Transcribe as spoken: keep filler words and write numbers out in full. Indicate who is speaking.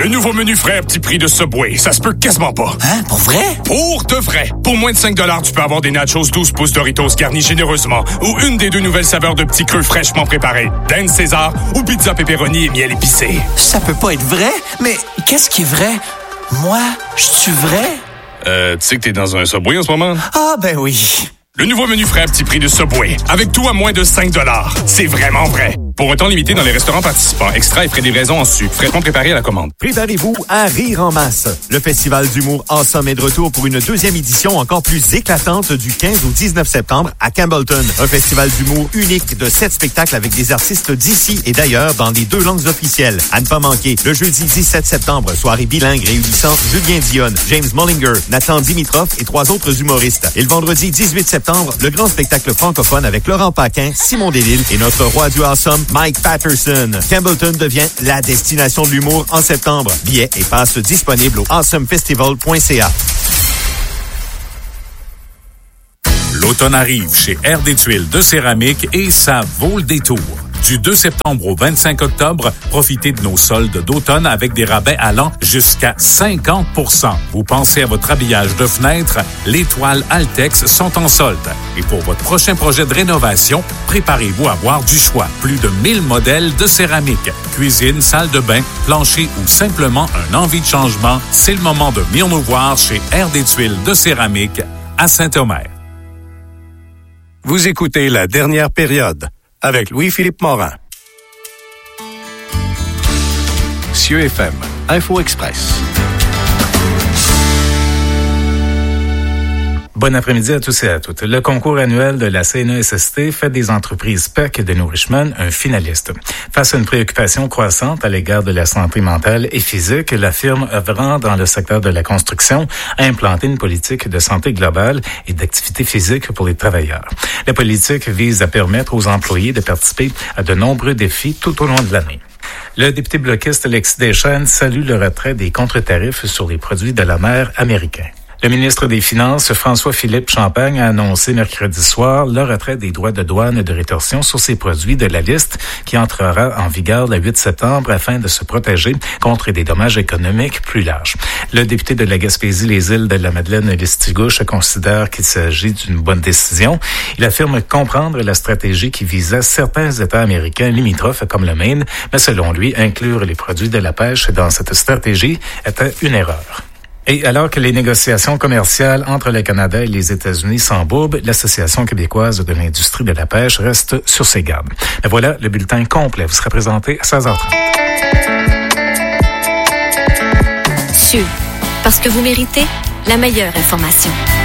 Speaker 1: Le nouveau menu frais à petit prix de Subway. Ça se peut quasiment pas.
Speaker 2: Hein? Pour vrai?
Speaker 1: Pour de vrai. Pour moins de cinq dollars, tu peux avoir des nachos douze pouces Doritos garnis généreusement ou une des deux nouvelles saveurs de petits creux fraîchement préparés. Dinde César ou pizza pepperoni et miel épicé.
Speaker 2: Ça peut pas être vrai? Mais qu'est-ce qui est vrai? Moi, je suis vrai?
Speaker 1: Euh, tu sais que t'es dans un Subway en ce moment?
Speaker 2: Ah, ben oui.
Speaker 1: Le nouveau menu frais à petit prix de Subway. Avec tout à moins de cinq dollars. C'est vraiment vrai. Pour un temps limité dans les restaurants participants. Extra et frais de livraison en sucre. Fraîchement préparés à la commande.
Speaker 3: Préparez-vous à rire en masse. Le festival d'humour Awesome est de retour pour une deuxième édition encore plus éclatante du quinze au dix-neuf septembre à Campbellton. Un festival d'humour unique de sept spectacles avec des artistes d'ici et d'ailleurs dans les deux langues officielles. À ne pas manquer, le jeudi dix-sept septembre, soirée bilingue réunissant Julien Dionne, James Mullinger, Nathan Dimitrov et trois autres humoristes. Et le vendredi dix-huit septembre, le grand spectacle francophone avec Laurent Paquin, Simon Delisle et notre roi du Awesome, Mike Patterson. Campbellton devient la destination de l'humour en septembre. Billets et passes disponibles au awesome festival point c a.
Speaker 4: L'automne arrive chez R D Tuiles de céramique et ça vaut le détour. Du deux septembre au vingt-cinq octobre, profitez de nos soldes d'automne avec des rabais allant jusqu'à cinquante pour cent. Vous pensez à votre habillage de fenêtre? Les toiles Altex sont en solde. Et pour votre prochain projet de rénovation, préparez-vous à avoir du choix. Plus de mille modèles de céramique. Cuisine, salle de bain, plancher ou simplement un envie de changement, c'est le moment de venir nous voir chez R D Tuiles de céramique à Saint-Omer.
Speaker 5: Vous écoutez La Dernière Période avec Louis-Philippe Morin. Cieux F M, Info Express.
Speaker 6: Bon après-midi à tous et à toutes. Le concours annuel de la C N E S S T fait des entreprises P E C de New Richmond un finaliste. Face à une préoccupation croissante à l'égard de la santé mentale et physique, la firme œuvrant dans le secteur de la construction a implanté une politique de santé globale et d'activité physique pour les travailleurs. La politique vise à permettre aux employés de participer à de nombreux défis tout au long de l'année. Le député bloquiste Alexis Deschênes salue le retrait des contre-tarifs sur les produits de la mer américains. Le ministre des Finances, François-Philippe Champagne, a annoncé mercredi soir le retrait des droits de douane et de rétorsion sur ces produits de la liste qui entrera en vigueur le huit septembre afin de se protéger contre des dommages économiques plus larges. Le député de la Gaspésie, les îles de la Madeleine-Listigouche considère qu'il s'agit d'une bonne décision. Il affirme comprendre la stratégie qui visait certains États américains limitrophes comme le Maine, mais selon lui, inclure les produits de la pêche dans cette stratégie était une erreur. Et alors que les négociations commerciales entre le Canada et les États-Unis s'embourbent, l'Association québécoise de l'industrie de la pêche reste sur ses gardes. Et voilà, le bulletin complet vous sera présenté à seize heures trente.
Speaker 7: Sûr, parce que vous méritez la meilleure information.